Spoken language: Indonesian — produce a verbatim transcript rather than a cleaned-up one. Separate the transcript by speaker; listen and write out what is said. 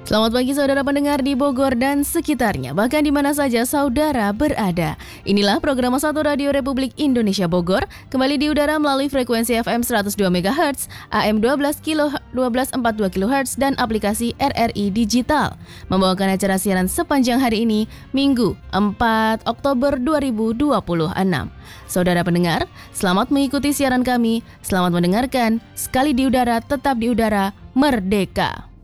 Speaker 1: Selamat pagi saudara pendengar di Bogor dan sekitarnya, bahkan di mana saja saudara berada. Inilah program satu Radio Republik Indonesia Bogor, kembali di udara melalui frekuensi F M seratus dua megahertz, A M dua belas kilo, dua belas empat puluh dua kilohertz, dan aplikasi R R I Digital. Membawakan acara siaran sepanjang hari ini, Minggu empat Oktober dua ribu dua puluh enam. Saudara pendengar, selamat mengikuti siaran kami, selamat mendengarkan, sekali di udara, tetap di udara, merdeka.